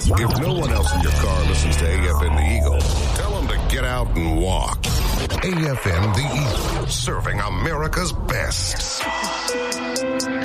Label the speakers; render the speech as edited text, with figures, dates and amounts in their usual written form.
Speaker 1: If no one else in your car listens to AFM The Eagle, tell them to get out and walk. AFM The Eagle, serving America's best.